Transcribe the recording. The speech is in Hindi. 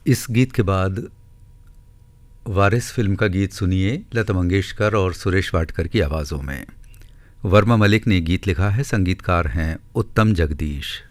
इस गीत के बाद वारिस फिल्म का गीत सुनिए लता मंगेशकर और सुरेश वाडकर की आवाज़ों में। वर्मा मलिक ने गीत लिखा है, संगीतकार हैं उत्तम जगदीश।